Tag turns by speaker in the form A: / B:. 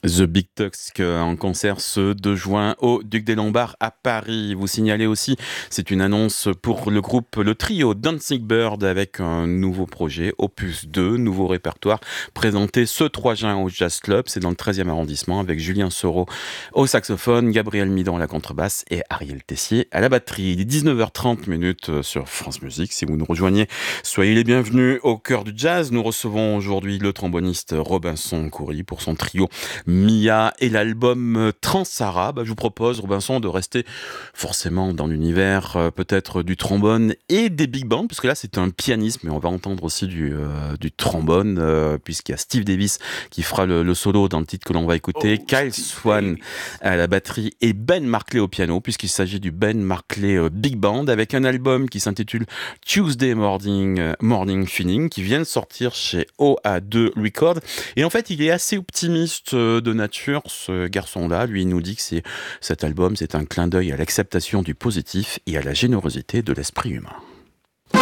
A: The Big Tusk en concert ce 2 juin au Duc des Lombards à Paris. Vous signalez aussi, c'est une annonce pour le groupe, le trio Dancing Bird avec un nouveau projet, Opus 2, nouveau répertoire, présenté ce 3 juin au Jazz Club. C'est dans le 13e arrondissement avec Julien Soro au saxophone, Gabriel Midon à la contrebasse et Ariel Tessier à la batterie. Il est 19h30 sur France Musique. Si vous nous rejoignez, soyez les bienvenus au cœur du jazz. Nous recevons aujourd'hui le tromboniste Robinson Khoury pour son trio Mia et l'album Transara. Je vous propose, Robinson, de rester forcément dans l'univers peut-être du trombone et des big bands, parce que là c'est un pianiste, mais on va entendre aussi du trombone, puisqu'il y a Steve Davis qui fera le solo dans le titre que l'on va écouter, Kyle Swan à la batterie et Ben Markley au piano, puisqu'il s'agit du Ben Markley Big Band, avec un album qui s'intitule Tuesday Morning Feeling, qui vient de sortir chez OA2 Records. Et en fait, il est assez optimiste de nature, ce garçon-là. Lui, il nous dit que cet album, c'est un clin d'œil à l'acceptation du positif et à la générosité de l'esprit humain.